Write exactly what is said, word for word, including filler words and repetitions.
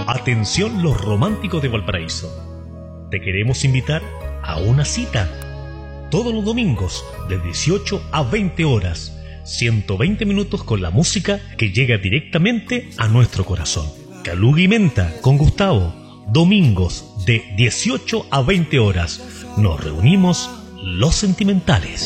Atención los románticos de Valparaíso. Te queremos invitar a una cita. Todos los domingos, de dieciocho a veinte horas. ciento veinte minutos con la música que llega directamente a nuestro corazón. Caluga y Menta con Gustavo. Domingos, de dieciocho a veinte horas. Nos reunimos los sentimentales.